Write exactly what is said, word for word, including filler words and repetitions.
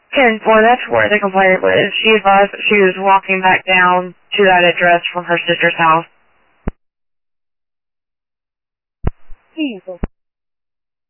ten four, that's where the complainant lives. She advised that she was walking back down to that address from her sister's house. Jesus